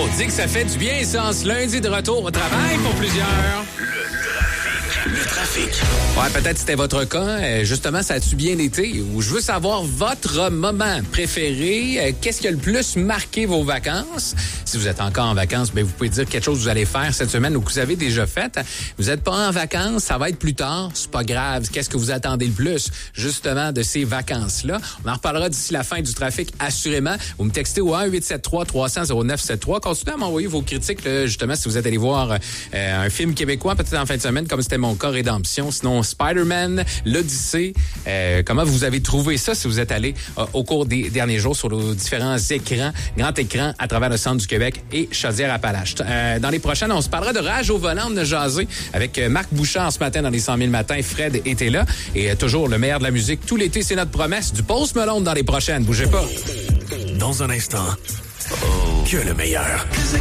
Maudit que ça fait du bien, ça, en ce lundi de retour au travail pour plusieurs. Le trafic. Ouais, peut-être c'était votre cas. Justement, ça a-tu bien été? Ou je veux savoir votre moment préféré. Qu'est-ce qui a le plus marqué vos vacances? Si vous êtes encore en vacances, bien, vous pouvez dire quelque chose que vous allez faire cette semaine ou que vous avez déjà fait. Vous n'êtes pas en vacances, ça va être plus tard. C'est pas grave. Qu'est-ce que vous attendez le plus, justement, de ces vacances-là? On en reparlera d'ici la fin du trafic, assurément. Vous me textez au 1-873-300-0973. Continuez à m'envoyer vos critiques, là, justement, si vous êtes allé voir un film québécois, peut-être en fin de semaine, comme c'était mon cas, Rédemption. Sinon, Spider-Man, l'Odyssée. Comment vous avez trouvé ça si vous êtes allé au cours des derniers jours sur les différents écrans, grands écrans à travers le centre du Québec et Chaudière-Appalaches. Dans les prochaines, on se parlera de Rage au volant, de jaser avec Marc Bouchard ce matin dans les 100 000 matins. Fred était là. Et toujours le meilleur de la musique. Tout l'été, c'est notre promesse. Du Post Malone dans les prochaines. Bougez pas. Dans un instant, que le meilleur.